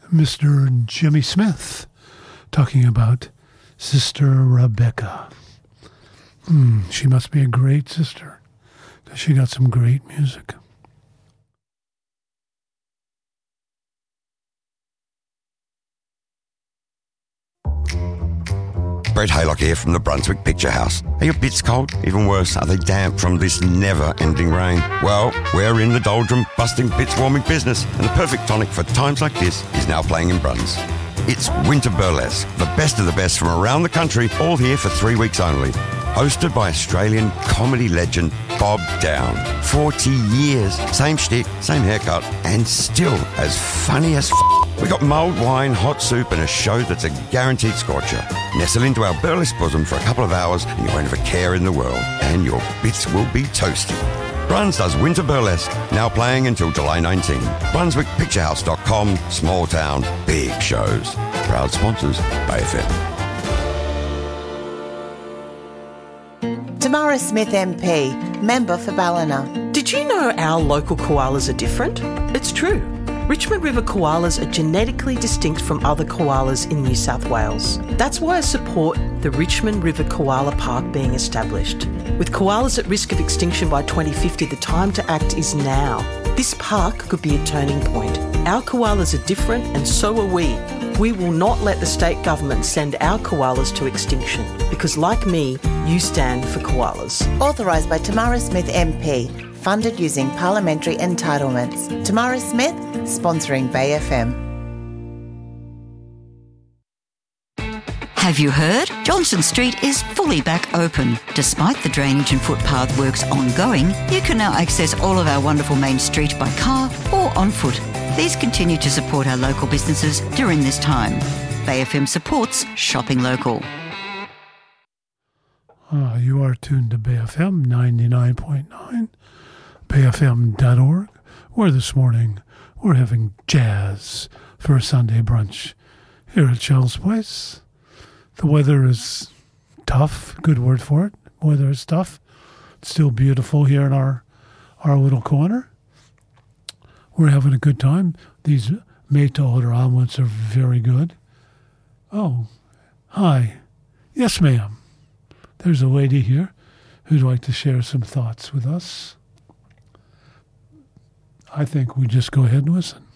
Mr. Jimmy Smith talking about Sister Rebecca. She must be a great sister because she got some great music. Brett Haylock here from the Brunswick Picture House. Are your bits cold? Even worse, are they damp from this never-ending rain? Well, we're in the doldrum, busting bits warming business, and the perfect tonic for times like this is now playing in Bruns. It's Winter Burlesque, the best of the best from around the country, all here for 3 weeks only. Hosted by Australian comedy legend Bob Down. 40 years, same shtick, same haircut, and still as funny as We got mulled wine, hot soup, and a show that's a guaranteed scorcher. Nestle into our burlesque bosom for a couple of hours and you won't have a care in the world. And your bits will be toasty. Bruns does Winter Burlesque, now playing until July 19. BrunswickPictureHouse.com, small town, big shows. Proud sponsors, Bay FM. Tamara Smith MP, member for Ballina. Did you know our local koalas are different? It's true. Richmond River koalas are genetically distinct from other koalas in New South Wales. That's why I support the Richmond River Koala Park being established. With koalas at risk of extinction by 2050, the time to act is now. This park could be a turning point. Our koalas are different and so are we. We will not let the state government send our koalas to extinction because, like me, you stand for koalas. Authorised by Tamara Smith MP. Funded using parliamentary entitlements. Tamara Smith, sponsoring Bay FM. Have you heard? Johnson Street is fully back open. Despite the drainage and footpath works ongoing, you can now access all of our wonderful main street by car or on foot. Please continue to support our local businesses during this time. Bay FM supports shopping local. You are tuned to Bay FM 99.9, bayfm.org, where this morning we're having jazz for a Sunday brunch here at Shell's Place. The weather is tough, good word for it. Weather is tough. It's still beautiful here in our little corner. We're having a good time. These made-to-order omelets are very good. Oh, hi. Yes, ma'am. There's a lady here who'd like to share some thoughts with us. I think we just go ahead and listen.